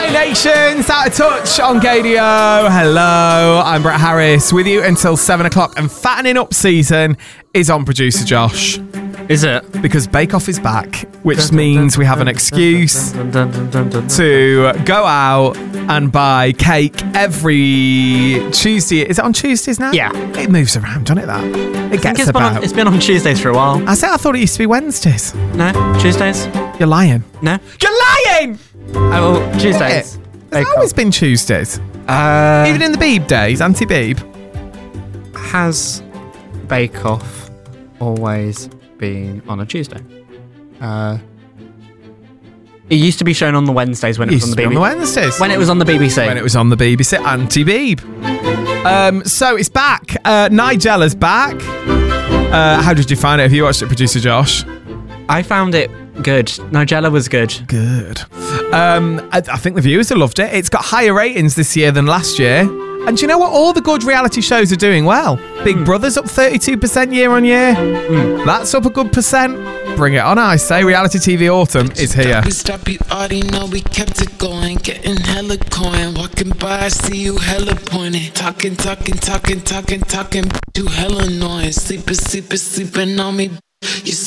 Hey Nation, it's Out of Touch on Gadio. Hello, I'm Brett Harris with you until 7 o'clock, and fattening up season is on producer Josh. Is it? Because Bake Off is back, which means we have an excuse to go out and buy cake every Tuesday. Is it on Tuesdays now? Yeah. It moves around, doesn't it, that? It gets about. It's been on Tuesdays for a while. I thought it used to be Wednesdays. No? Tuesdays? You're lying. No? You're lying! Oh, well, Tuesdays. It's always been Tuesdays. Even in the Beeb days, anti-Beeb. Has Bake Off always been on a Tuesday? It used to be shown on the Wednesdays when it was on the BBC. On the Wednesdays. When it was on the BBC. When it was on the BBC, anti-Beeb. So it's back. Nigella's back. How did you find it? Have you watched it, producer Josh? I found it good. Nigella was good. Good. I think the viewers have loved it. It's got higher ratings this year than last year. And do you know what? All the good reality shows are doing well. Big Brother's up 32% year on year. That's up a good percent. Bring it on, I say. Reality TV autumn is here. Stop, you already know we kept it going. Getting hella coin. Walking by, I see you hella pointing. Talking. You hella annoying. Sleeping on me. You